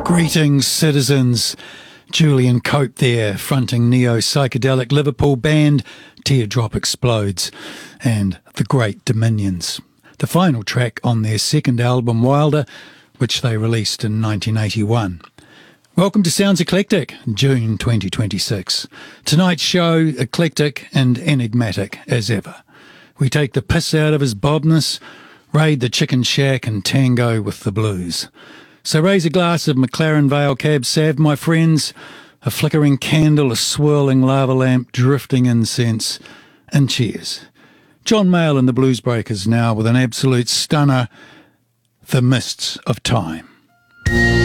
Greetings, citizens. Julian Cope there, fronting neo-psychedelic Liverpool band Teardrop Explodes and The Great Dominions, the final track on their second album Wilder, which they released in 1981. Welcome to Sounds Eclectic, June 2026. Tonight's show, eclectic and enigmatic as ever. We take the piss out of his bobness, raid the chicken shack and tango with the blues. So raise a glass of McLaren Vale Cab Sav, my friends, a flickering candle, a swirling lava lamp, drifting incense, and cheers. John Mayall and the Blues Breakers now with an absolute stunner, The Mists of Time.